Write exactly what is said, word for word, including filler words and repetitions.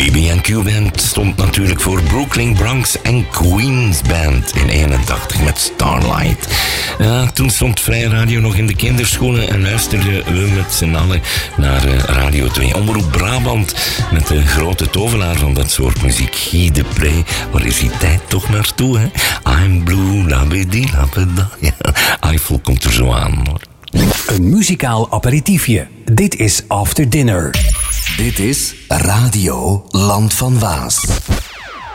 B B en Q Band stond natuurlijk voor Brooklyn, Bronx en Queens Band in eenentachtig met Starlight. Ja, toen stond Vrije Radio nog in de kinderschoenen en luisterden we met z'n allen naar uh, Radio twee. Omroep Brabant met de grote tovenaar van dat soort muziek, Guy de Pre. Waar is die tijd toch naartoe, hè? I'm blue, labedi, labeda. Ja, Eiffel komt er zo aan, hoor. Een muzikaal aperitiefje. Dit is After Dinner. Dit is Radio Land van Waas.